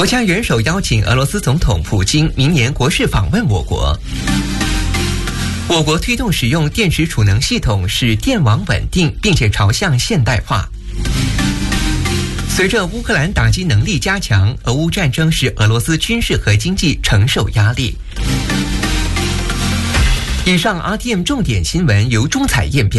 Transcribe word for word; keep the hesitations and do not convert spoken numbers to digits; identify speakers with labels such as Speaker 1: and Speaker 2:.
Speaker 1: 国家元首邀请俄罗斯总统普京明年国事访问我国。我国推动使用电池储能系统，使电网稳定，并且朝向现代化。随着乌克兰打击能力加强，俄乌战争使俄罗斯军事和经济承受压力。以上 R T M 重点新闻由钟彩燕编。